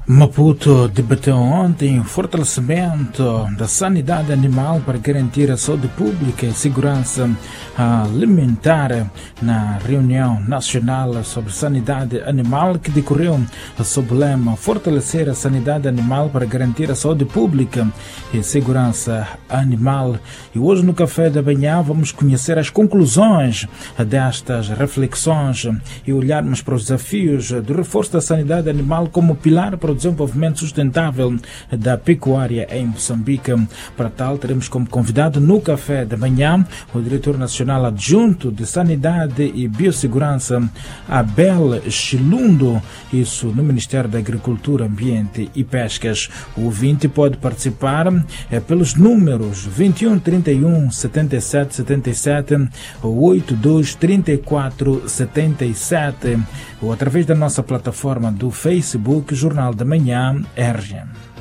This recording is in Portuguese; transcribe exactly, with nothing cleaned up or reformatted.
Maputo debateu ontem o fortalecimento da sanidade animal para garantir a saúde pública e segurança alimentar na reunião nacional sobre sanidade animal que decorreu sob o lema Fortalecer a sanidade animal para garantir a saúde pública e segurança animal. E hoje no Café da Manhã vamos conhecer as conclusões destas reflexões e olharmos para os desafios do reforço da sanidade animal como pilar para o desenvolvimento sustentável da pecuária em Moçambique. Para tal, teremos como convidado no Café da Manhã o diretor nacional adjunto de Sanidade e Biossegurança, Abel Chilundo, isso no Ministério da Agricultura, Ambiente e Pescas. O ouvinte pode participar é, pelos números vinte e um, trinta e um, setenta e sete, setenta e sete, oitenta e dois, trinta e quatro, setenta e sete ou através da nossa plataforma do Facebook Jornal da Manhã R G.